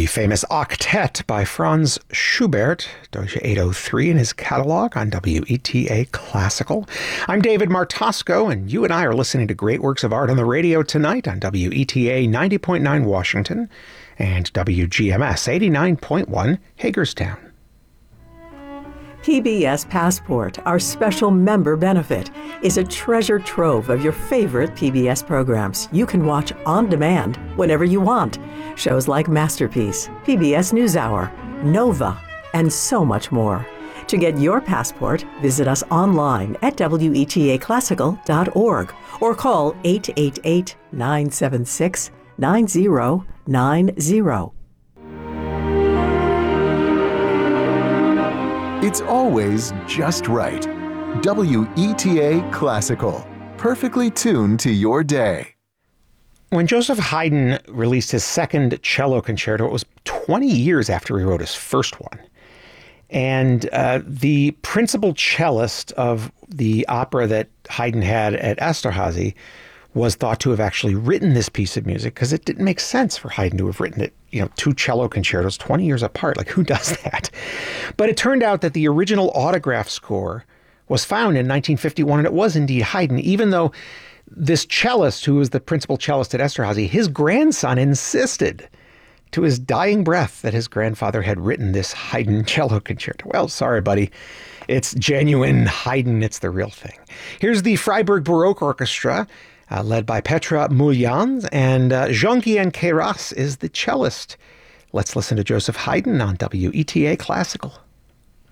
The famous Octet by Franz Schubert, Deutsche 803 in his catalog on WETA Classical. I'm David Martosco, and you and I are listening to great works of art on the radio tonight on WETA 90.9 Washington and WGMS 89.1 Hagerstown. PBS Passport, our special member benefit, is a treasure trove of your favorite PBS programs you can watch on demand whenever you want. Shows like Masterpiece, PBS NewsHour, Nova, and so much more. To get your passport, visit us online at WETAClassical.org or call 888-976-9090. It's always just right. WETA Classical, perfectly tuned to your day. When Joseph Haydn released his second cello concerto, it was 20 years after he wrote his first one. And the principal cellist of the opera that Haydn had at Esterházy was thought to have actually written this piece of music because it didn't make sense for Haydn to have written it, two cello concertos 20 years apart. Like, who does that? But it turned out that the original autograph score was found in 1951, and it was indeed Haydn, even though this cellist, who was the principal cellist at Esterházy, his grandson insisted to his dying breath that his grandfather had written this Haydn cello concerto. Well, sorry, buddy. It's genuine Haydn. It's the real thing. Here's the Freiburg Baroque Orchestra, led by Petra Muljans, and Jean-Guyen Queyras is the cellist. Let's listen to Joseph Haydn on WETA Classical.